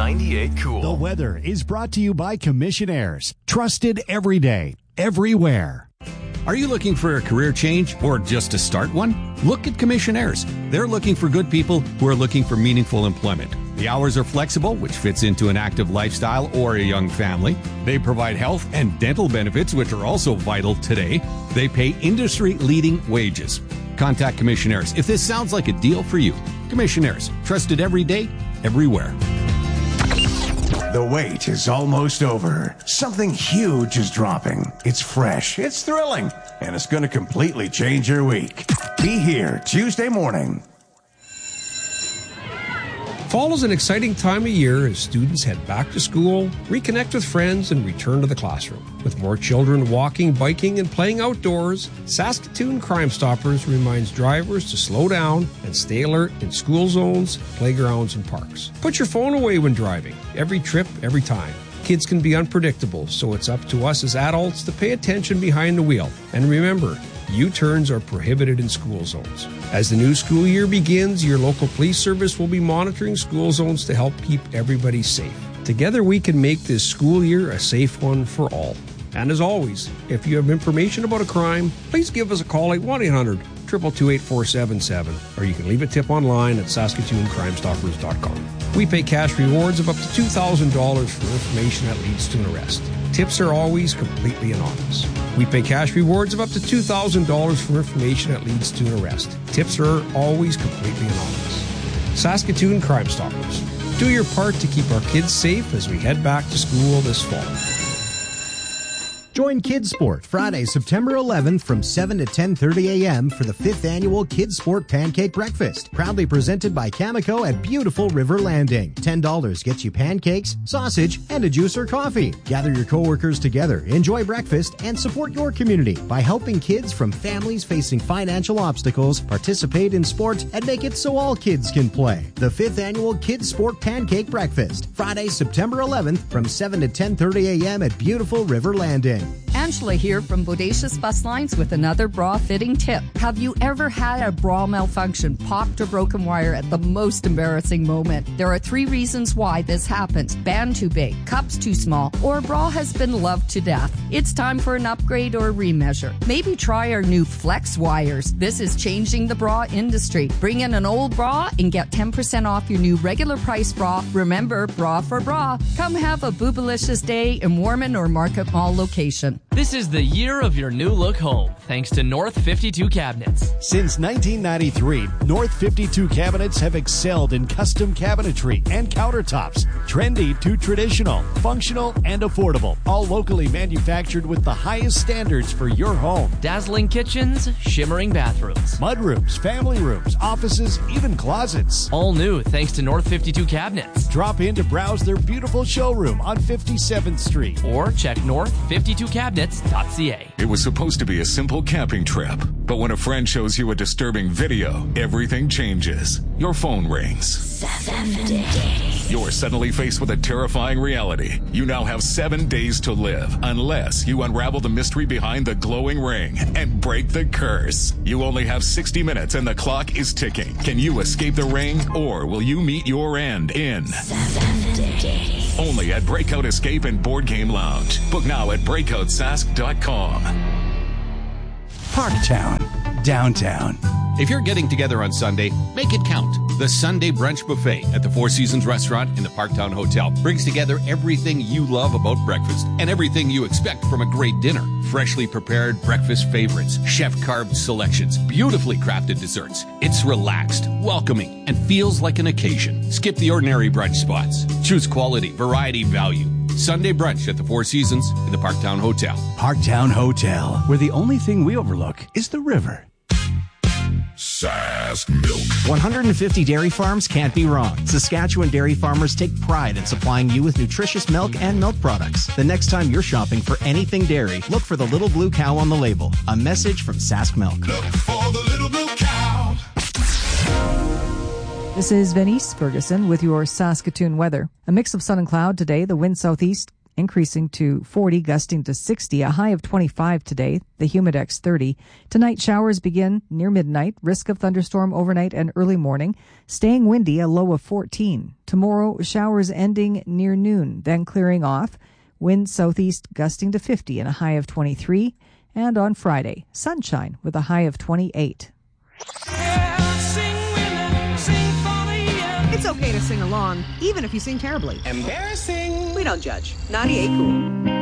98 Cool. The weather is brought to you by Commissionaires. Trusted every day, everywhere. Are you looking for a career change or just to start one? Look at Commissionaires. They're looking for good people who are looking for meaningful employment. The hours are flexible, which fits into an active lifestyle or a young family. They provide health and dental benefits, which are also vital today. They pay industry-leading wages. Contact Commissionaires if this sounds like a deal for you. Commissionaires, trusted every day, everywhere. The wait is almost over. Something huge is dropping. It's fresh, it's thrilling, and it's going to completely change your week. Be here Tuesday morning. Fall is an exciting time of year as students head back to school, reconnect with friends, and return to the classroom. With more children walking, biking, and playing outdoors, Saskatoon Crime Stoppers reminds drivers to slow down and stay alert in school zones, playgrounds, and parks. Put your phone away when driving. Every trip, every time. Kids can be unpredictable, so it's up to us as adults to pay attention behind the wheel. And remember, U-turns are prohibited in school zones. As the new school year begins, your local police service will be monitoring school zones to help keep everybody safe. Together we can make this school year a safe one for all. And as always, if you have information about a crime, please give us a call at 1-800-222-8477, or you can leave a tip online at SaskatoonCrimeStoppers.com. We pay cash rewards of up to $2,000 for information that leads to an arrest. Tips are always completely anonymous. We pay cash rewards of up to $2,000 for information that leads to an arrest. Tips are always completely anonymous. Saskatoon Crime Stoppers. Do your part to keep our kids safe as we head back to school this fall. Join Kids Sport Friday, September 11th from 7 to 10:30 a.m. for the 5th annual Kids Sport Pancake Breakfast. Proudly presented by Cameco at beautiful River Landing. $10 gets you pancakes, sausage, and a juice or coffee. Gather your coworkers together, enjoy breakfast, and support your community by helping kids from families facing financial obstacles participate in sport and make it so all kids can play. The 5th annual Kids Sport Pancake Breakfast. Friday, September 11th from 7 to 10:30 a.m. at beautiful River Landing. Angela here from Bodacious Bus Lines with another bra fitting tip. Have you ever had a bra malfunction, popped or broken wire at the most embarrassing moment? There are 3 reasons why this happens. Band too big, cups too small, or a bra has been loved to death. It's time for an upgrade or a remeasure. Maybe try our new Flex wires. This is changing the bra industry. Bring in an old bra and get 10% off your new regular price bra. Remember, bra for bra. Come have a boobalicious day in Warman or Market Mall location. This is the year of your new look home, thanks to North 52 Cabinets. Since 1993, North 52 Cabinets have excelled in custom cabinetry and countertops. Trendy to traditional, functional and affordable. All locally manufactured with the highest standards for your home. Dazzling kitchens, shimmering bathrooms. Mudrooms, family rooms, offices, even closets. All new thanks to North 52 Cabinets. Drop in to browse their beautiful showroom on 57th Street. Or check north52cabinets.ca. It was supposed to be a simple camping trip, but when a friend shows you a disturbing video, everything changes. Your phone rings. 7 days. You're suddenly faced with a terrifying reality. You now have 7 days to live, unless you unravel the mystery behind the glowing ring and break the curse. You only have 60 minutes and the clock is ticking. Can you escape the ring, or will you meet your end in 7 days? Only at Breakout Escape and Board Game Lounge. Book now at breakoutsask.com. Parktown, downtown. If you're getting together on Sunday, make it count. The Sunday Brunch Buffet at the Four Seasons Restaurant in the Parktown Hotel brings together everything you love about breakfast and everything you expect from a great dinner. Freshly prepared breakfast favorites, chef-carved selections, beautifully crafted desserts. It's relaxed, welcoming, and feels like an occasion. Skip the ordinary brunch spots. Choose quality, variety, value. Sunday brunch at the Four Seasons in the Parktown Hotel. Parktown Hotel, where the only thing we overlook is the river. Sask Milk. 150 dairy farms can't be wrong. Saskatchewan dairy farmers take pride in supplying you with nutritious milk and milk products. The next time you're shopping for anything dairy, look for the little blue cow on the label. A message from Sask Milk. Look for the little blue cow. This is Venice Ferguson with your Saskatoon weather. A mix of sun and cloud today. The wind southeast increasing to 40, gusting to 60, a high of 25 today, the Humidex 30. Tonight, showers begin near midnight, risk of thunderstorm overnight and early morning, staying windy, a low of 14. Tomorrow, showers ending near noon, then clearing off, wind southeast gusting to 50 and a high of 23. And on Friday, sunshine with a high of 28. It's okay to sing along, even if you sing terribly. Embarrassing. We don't judge. 98 Cool.